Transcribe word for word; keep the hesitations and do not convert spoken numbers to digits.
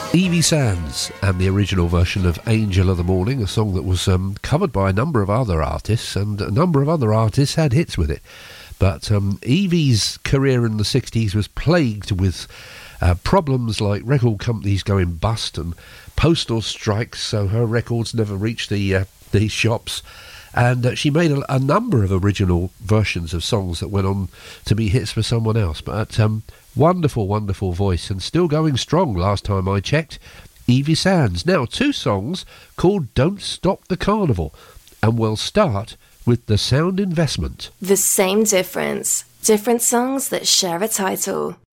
Evie Sands and the original version of Angel of the Morning, a song that was um, covered by a number of other artists, and a number of other artists had hits with it. But um, Evie's career in the sixties was plagued with uh, problems like record companies going bust and postal strikes, so her records never reached the, uh, the shops. And uh, she made a, a number of original versions of songs that went on to be hits for someone else. But um, wonderful, wonderful voice, and still going strong last time I checked. Evie Sands. Now, two songs called Don't Stop the Carnival. And we'll start with The Sound Investment. The same difference. Different songs that share a title.